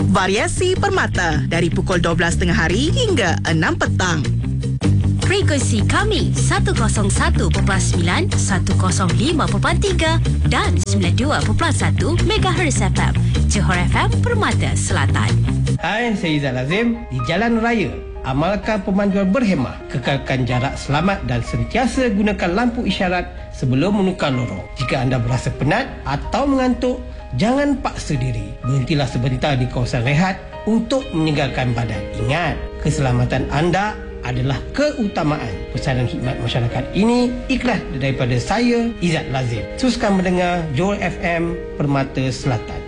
Variasi Permata dari pukul 12 tengah hari hingga 6 petang. Frekuensi kami 101.9, 105.3 dan 92.1 MHz FM. Johor FM Permata Selatan. Hai, saya Izzat Lazim. Di Jalan Raya, amalkan pemanduan berhemah, kekalkan jarak selamat dan sentiasa gunakan lampu isyarat sebelum menukar lorong. Jika anda berasa penat atau mengantuk, jangan paksa diri. Berhentilah sebentar di kawasan rehat untuk menyegarkan badan. Ingat, keselamatan anda adalah keutamaan. Pesanan khidmat masyarakat ini ikhlas daripada saya, Izzat Lazim. Teruskan mendengar Johor FM Permata Selatan.